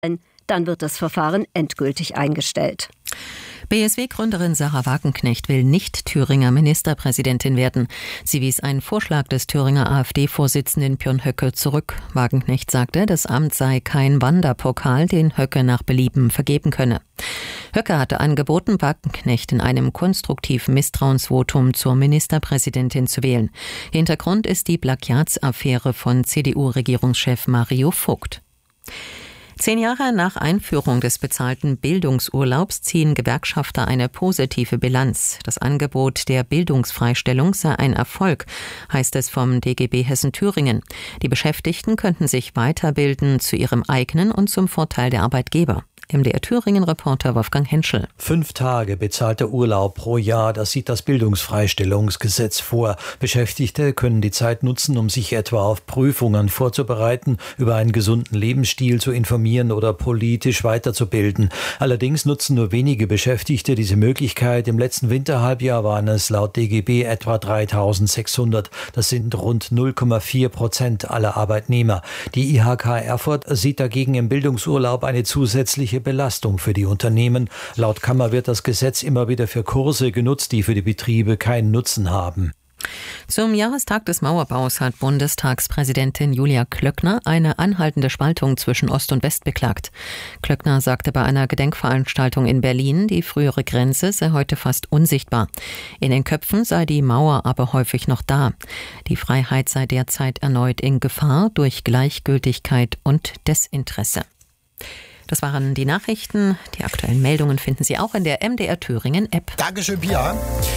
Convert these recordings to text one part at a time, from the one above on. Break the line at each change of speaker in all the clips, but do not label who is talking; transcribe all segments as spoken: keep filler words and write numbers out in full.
Dann wird das Verfahren endgültig eingestellt.
B S W-Gründerin Sahra Wagenknecht will nicht Thüringer Ministerpräsidentin werden. Sie wies einen Vorschlag des Thüringer AfD-Vorsitzenden Björn Höcke zurück. Wagenknecht sagte, das Amt sei kein Wanderpokal, den Höcke nach Belieben vergeben könne. Höcke hatte angeboten, Wagenknecht in einem konstruktiven Misstrauensvotum zur Ministerpräsidentin zu wählen. Hintergrund ist die Plagiatsaffäre von C D U-Regierungschef Mario Vogt. Zehn Jahre nach Einführung des bezahlten Bildungsurlaubs ziehen Gewerkschafter eine positive Bilanz. Das Angebot der Bildungsfreistellung sei ein Erfolg, heißt es vom D G B Hessen-Thüringen. Die Beschäftigten könnten sich weiterbilden zu ihrem eigenen und zum Vorteil der Arbeitgeber. M D R Thüringen-Reporter Wolfgang Henschel.
Fünf Tage bezahlter Urlaub pro Jahr, das sieht das Bildungsfreistellungsgesetz vor. Beschäftigte können die Zeit nutzen, um sich etwa auf Prüfungen vorzubereiten, über einen gesunden Lebensstil zu informieren oder politisch weiterzubilden. Allerdings nutzen nur wenige Beschäftigte diese Möglichkeit. Im letzten Winterhalbjahr waren es laut D G B etwa dreitausendsechshundert. Das sind rund null Komma vier Prozent aller Arbeitnehmer. Die I H K Erfurt sieht dagegen im Bildungsurlaub eine zusätzliche Belastung für die Unternehmen. Laut Kammer wird das Gesetz immer wieder für Kurse genutzt, die für die Betriebe keinen Nutzen haben.
Zum Jahrestag des Mauerbaus hat Bundestagspräsidentin Julia Klöckner eine anhaltende Spaltung zwischen Ost und West beklagt. Klöckner sagte bei einer Gedenkveranstaltung in Berlin, die frühere Grenze sei heute fast unsichtbar. In den Köpfen sei die Mauer aber häufig noch da. Die Freiheit sei derzeit erneut in Gefahr durch Gleichgültigkeit und Desinteresse. Das waren die Nachrichten. Die aktuellen Meldungen finden Sie auch in der M D R Thüringen App.
Dankeschön, Pia.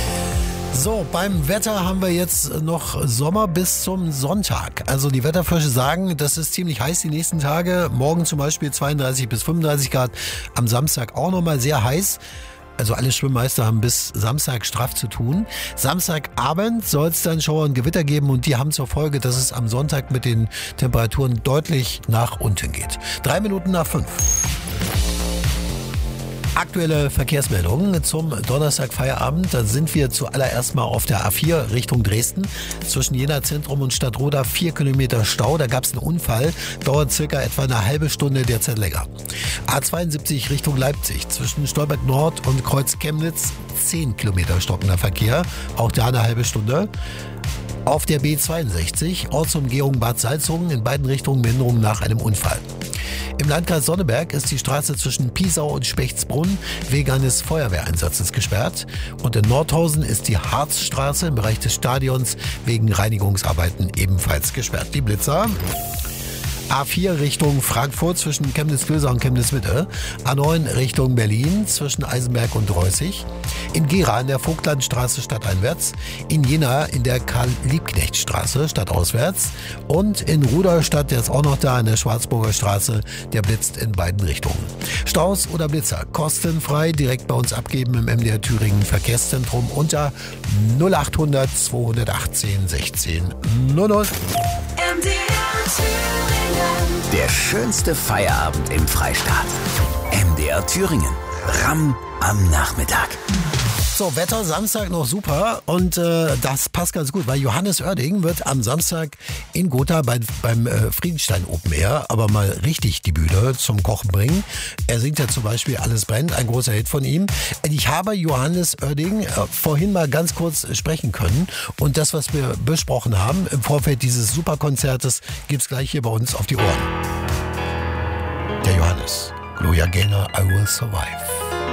So, beim Wetter haben wir jetzt noch Sommer bis zum Sonntag. Also die Wetterfrösche sagen, das ist ziemlich heiß die nächsten Tage. Morgen zum Beispiel zweiunddreißig bis fünfunddreißig Grad. Am Samstag auch nochmal sehr heiß. Also alle Schwimmmeister haben bis Samstag straff zu tun. Samstagabend soll es dann Schauer und Gewitter geben und die haben zur Folge, dass es am Sonntag mit den Temperaturen deutlich nach unten geht. Drei Minuten nach fünf. Aktuelle Verkehrsmeldungen zum Donnerstag-Feierabend. Da sind wir zuallererst mal auf der A vier Richtung Dresden. Zwischen Jena Zentrum und Stadtroda vier Kilometer Stau. Da gab es einen Unfall. Dauert circa etwa eine halbe Stunde, derzeit länger. A zweiundsiebzig Richtung Leipzig. Zwischen Stolberg Nord und Kreuz Chemnitz zehn Kilometer stockender Verkehr. Auch da eine halbe Stunde. Auf der B zweiundsechzig Ortsumgehung Bad Salzungen in beiden Richtungen Behinderung nach einem Unfall. Im Landkreis Sonneberg ist die Straße zwischen Piesau und Spechtsbrunn wegen eines Feuerwehreinsatzes gesperrt. Und in Nordhausen ist die Harzstraße im Bereich des Stadions wegen Reinigungsarbeiten ebenfalls gesperrt. Die Blitzer. A vier Richtung Frankfurt zwischen Chemnitz-Klöser und Chemnitz-Mitte. A neun Richtung Berlin zwischen Eisenberg und Reußig. In Gera in der Vogtlandstraße stadteinwärts. In Jena in der Karl-Liebknecht-Straße stadtauswärts. Und in Rudolstadt, der ist auch noch da, in der Schwarzburger Straße. Der blitzt in beiden Richtungen. Staus oder Blitzer kostenfrei direkt bei uns abgeben im M D R Thüringen Verkehrszentrum unter null acht hundert zweihundertachtzehn sechzehn null null.
M D R Thüringen.
Der schönste Feierabend im Freistaat. M D R Thüringen. Ramm am Nachmittag.
So, Wetter Samstag noch super und äh, das passt ganz gut, weil Johannes Oerding wird am Samstag in Gotha bei, beim äh, Friedenstein Open Air aber mal richtig die Bühne zum Kochen bringen. Er singt ja zum Beispiel Alles brennt, ein großer Hit von ihm. Ich habe Johannes Oerding äh, vorhin mal ganz kurz sprechen können und das, was wir besprochen haben im Vorfeld dieses Superkonzertes, gibt's gleich hier bei uns auf die Ohren. Der Johannes. Gloria Gaynor, I Will Survive.